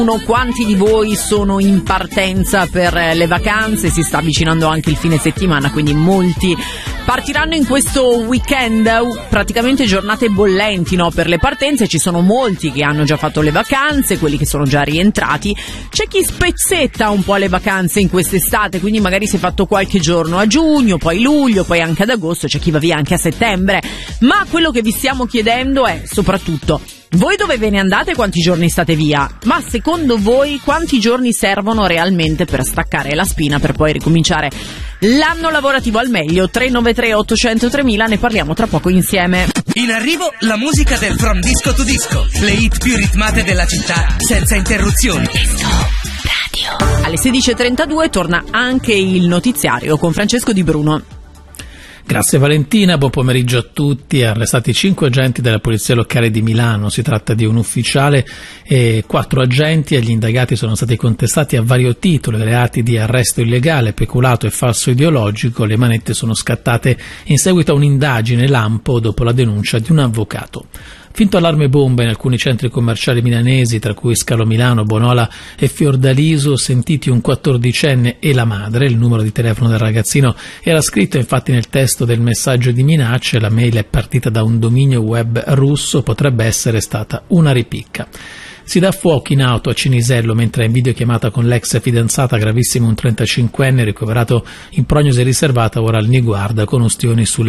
Quanti di voi sono in partenza per le vacanze? Si sta avvicinando anche il fine settimana, quindi molti partiranno in questo weekend, praticamente giornate bollenti, no, per le partenze. Ci sono molti che hanno già fatto le vacanze, quelli che sono già rientrati. C'è chi spezzetta un po' le vacanze in quest'estate, quindi magari si è fatto qualche giorno a giugno, poi luglio, poi anche ad agosto, c'è chi va via anche a settembre. Ma quello che vi stiamo chiedendo è soprattutto: voi dove ve ne andate? Quanti giorni state via? Ma secondo voi quanti giorni servono realmente per staccare la spina per poi ricominciare l'anno lavorativo al meglio? 393 800 3000, ne parliamo tra poco insieme. In arrivo la musica del From Disco to Disco, le hit più ritmate della città senza interruzioni. Disco Radio. Alle 16.32 torna anche il notiziario con Francesco Di Bruno. Grazie Valentina, buon pomeriggio a tutti. Arrestati 5 agenti della Polizia Locale di Milano, si tratta di un ufficiale e 4 agenti. Agli indagati sono stati contestati a vario titolo i reati di arresto illegale, peculato e falso ideologico. Le manette sono scattate in seguito a un'indagine lampo dopo la denuncia di un avvocato. Finto allarme bomba in alcuni centri commerciali milanesi, tra cui Scalo Milano, Bonola e Fiordaliso, sentiti un 14enne e la madre. Il numero di telefono del ragazzino era scritto infatti nel testo del messaggio di minacce. La mail è partita da un dominio web russo, potrebbe essere stata una ripicca. Si dà fuoco in auto a Cinisello mentre è in videochiamata con l'ex fidanzata, gravissimo un 35enne ricoverato in prognosi riservata, ora al Niguarda con ustioni sul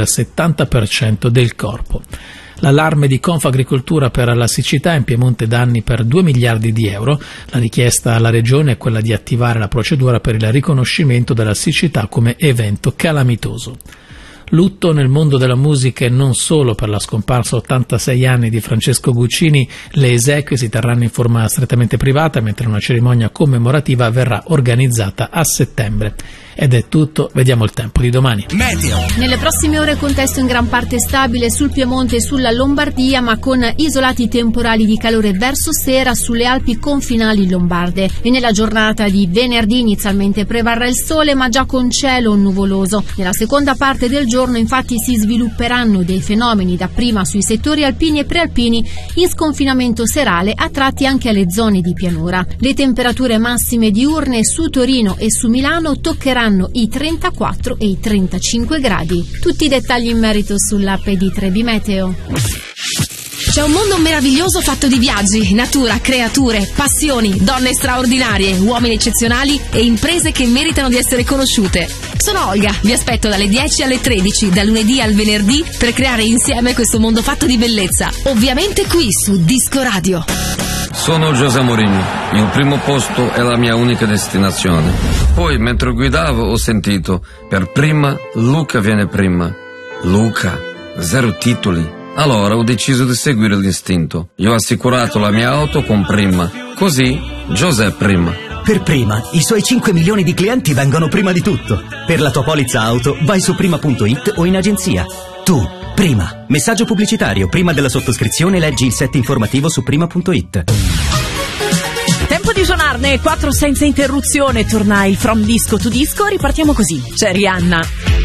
70% del corpo. L'allarme di Confagricoltura per la siccità, in Piemonte danni per 2 miliardi di euro. La richiesta alla Regione è quella di attivare la procedura per il riconoscimento della siccità come evento calamitoso. Lutto nel mondo della musica e non solo per la scomparsa a 86 anni di Francesco Guccini. Le esequie si terranno in forma strettamente privata, mentre una cerimonia commemorativa verrà organizzata a settembre. Ed è tutto, vediamo il tempo di domani. Meteo. Nelle prossime ore contesto in gran parte stabile sul Piemonte e sulla Lombardia, ma con isolati temporali di calore verso sera sulle Alpi confinali lombarde. E nella giornata di venerdì inizialmente prevarrà il sole, ma già con cielo nuvoloso. Nella seconda parte del giorno infatti si svilupperanno dei fenomeni dapprima sui settori alpini e prealpini, in sconfinamento serale a tratti anche alle zone di pianura. Le temperature massime diurne su Torino e su Milano toccheranno i 34 e i 35 gradi. Tutti i dettagli in merito sull'app di Trebi Meteo. C'è un mondo meraviglioso fatto di viaggi, natura, creature, passioni, donne straordinarie, uomini eccezionali e imprese che meritano di essere conosciute. Sono Olga, vi aspetto dalle 10 alle 13, da lunedì al venerdì, per creare insieme questo mondo fatto di bellezza. Ovviamente qui su Disco Radio. Sono José Mourinho, il primo posto è la mia unica destinazione. Poi mentre guidavo ho sentito, per prima Luca viene prima. Luca, 0 titoli. Allora ho deciso di seguire l'istinto. Io ho assicurato la mia auto con Prima. Così José prima. Per Prima, i suoi 5 milioni di clienti vengono prima di tutto. Per la tua polizza auto vai su prima.it o in agenzia. Tu, Prima. Messaggio pubblicitario. Prima della sottoscrizione leggi il set informativo su prima.it. Tempo di suonarne 4 senza interruzione. Torna il From Disco to Disco. Ripartiamo così. C'è Rihanna.